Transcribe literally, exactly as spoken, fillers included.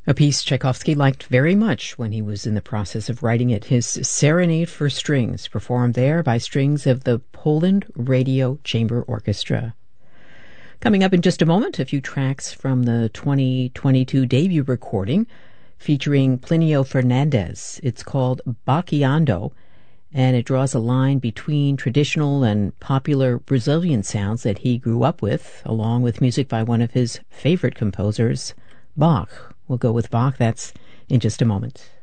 A piece Tchaikovsky liked very much when he was in the process of writing it, his Serenade for Strings, performed there by strings of the Poland Radio Chamber Orchestra. Coming up in just a moment, a few tracks from the twenty twenty-two debut recording featuring Plinio Fernandez. It's called Baqueando, and it draws a line between traditional and popular Brazilian sounds that he grew up with, along with music by one of his favorite composers, Bach. We'll go with Bach. That's in just a moment.